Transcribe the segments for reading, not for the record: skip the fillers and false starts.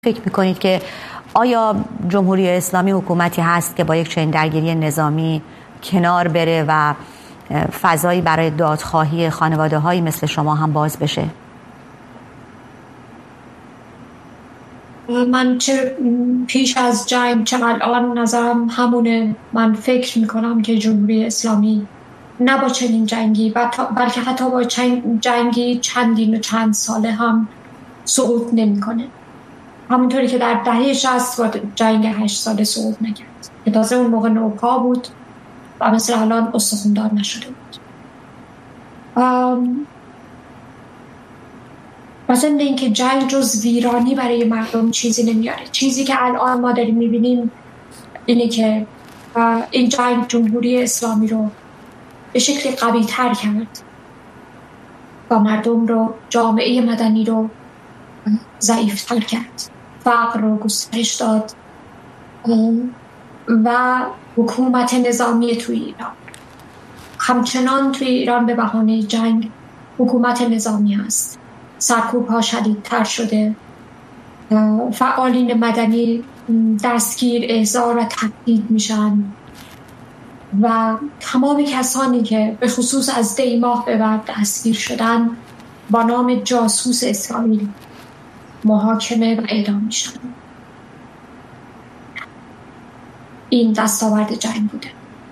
فکر میکنید که آیا جمهوری اسلامی حکومتی هست که با یک چنین درگیری نظامی کنار بره و فضایی برای دادخواهی خانواده هایی مثل شما هم باز بشه؟ من چه پیش از جنگ چه الان نظرم همونه. من فکر میکنم که جمهوری اسلامی نه با چنین جنگی بلکه حتی با جنگی چندین و چند ساله هم سقوط نمیکنه، همونطوری که در دهه 60 با جنگ 8 ساله سقوط نکرد که تازه اون موقع نوپا بود و مثل الان استخوندار نشده بود. مثلا اینکه جنگ جز ویرانی برای مردم چیزی نمیاره. چیزی که الان ما داریم میبینیم اینه که این جنگ جمهوری اسلامی رو به شکل قوی تر کرد و مردم رو، جامعه مدنی رو ضعیف تر کرد، فقر رو گسترش داد و حکومت نظامی توی ایران همچنان توی ایران به بهانه جنگ حکومت نظامی هست. سرکوب ها شدیدتر شده، فعالین مدنی دستگیر، احضار و تهدید میشن و تمام کسانی که به خصوص از دی ماه به بعد دستگیر شدن با نام جاسوس اسرائیل محاکمه و اعدام میشن. این دستاورد جنگ بوده.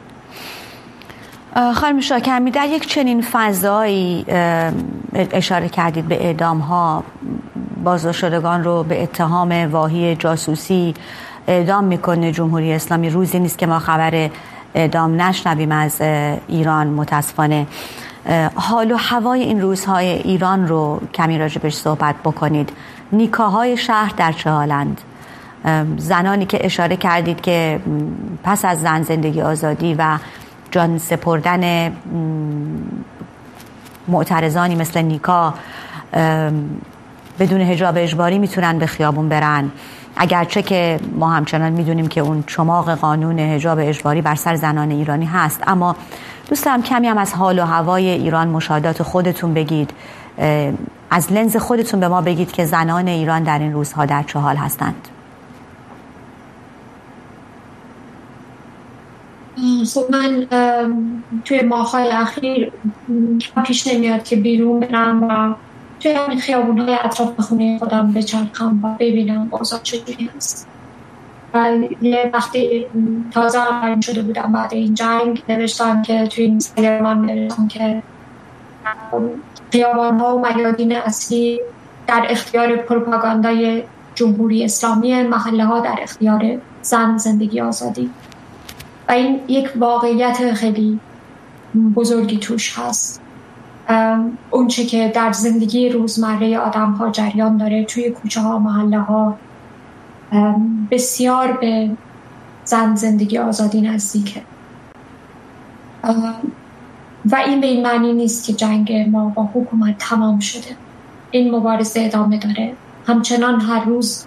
خانم شاکرمی، در یک چنین فضایی اشاره کردید به اعدام ها، بازداشتشدگان رو به اتهام واهی جاسوسی اعدام میکنه جمهوری اسلامی. روزی نیست که ما خبر اعدام نشنویم از ایران متاسفانه. حال و هوای این روزهای ایران رو کمی راجبش صحبت بکنید. نیکاهای شهر در چه حالند؟ زنانی که اشاره کردید که پس از زن زندگی آزادی و جان سپردن معترضانی مثل نیکا بدون حجاب اجباری میتونن به خیابون برن، اگرچه که ما همچنان میدونیم که اون چماق قانون حجاب اجباری بر سر زنان ایرانی هست. اما دوست دارم کمی هم از حال و هوای ایران، مشاهدات خودتون بگید، از لنز خودتون به ما بگید که زنان ایران در این روزها در چه حال هستند. خب من توی ماه‌های اخیر پیش نمیاد که بیرون برم و توی همین خیابون‌های اطراف خونه خودم بچرخم و ببینم اوضاع چجوری هست. یه وقتی تازه آمدن شده بودم بعد این جنگ، نوشتم که توی اینستاگرام نوشتم که خیابان‌ها و میادین اصلی در اختیار پروپاگاندای جمهوری اسلامی، محله‌ها در اختیار زن زندگی آزادی. و این یک واقعیت خیلی بزرگی توش هست. اون چه که در زندگی روزمره آدم ها جریان داره توی کوچه ها، محله ها، بسیار به زن زندگی آزادی نزدیکه. و این به این معنی نیست که جنگ ما با حکومت تمام شده. این مبارزه ادامه داره. همچنان هر روز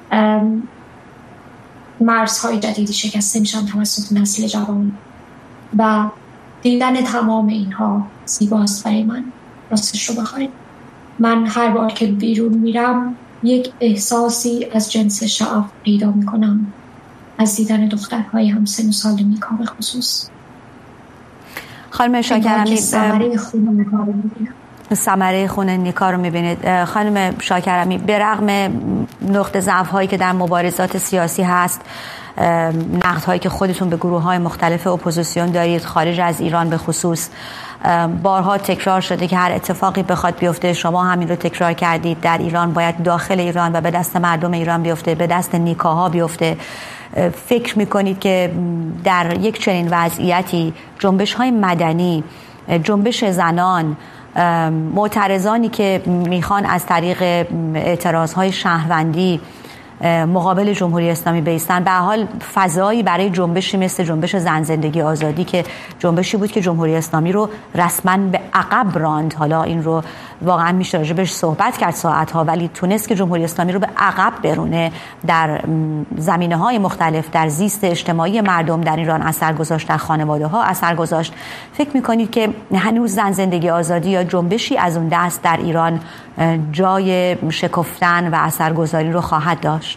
مرزهای جدیدی شکسته میشن توسط نسل جوان و دیدن تمام اینها زیباست برای من. راستش رو بخواید، من هر بار که بیرون میرم یک احساسی از جنس شعف پیدا میکنم از دیدن دخترهای همسن و سال نیکا به خصوص. خانم شاکرمی، ثمره خون نیکا رو میبینید. خانم شاکرمی، به رغم نقطه ضعف هایی که در مبارزات سیاسی هست، نقد هایی که خودتون به گروه های مختلف اپوزیسیون دارید خارج از ایران به خصوص، بارها تکرار شده که هر اتفاقی بخواد بیفته، شما همین رو تکرار کردید، در ایران باید داخل ایران و به دست مردم ایران بیفته، به دست نیکاها بیفته. فکر میکنید که در یک چنین وضعیتی جنبش های مدنی، جنبش زنان، معترضانی که میخوان از طریق اعتراضهای شهروندی مقابل جمهوری اسلامی بایستن، به حال فضایی برای جنبشی مثل جنبش زن زندگی آزادی که جنبشی بود که جمهوری اسلامی رو رسما به عقب راند، حالا این رو واقعا میشه راجبش صحبت کرد ساعتها، ولی تونست که جمهوری اسلامی رو به عقب برونه در زمینه‌های مختلف، در زیست اجتماعی مردم در ایران اثر گذاشت، در خانواده‌ها اثر گذاشت. فکر می‌کنید که هنوز زن زندگی آزادی یا جنبشی از اون دست در ایران جای شکفتن و اثرگذاری رو خواهد داشت؟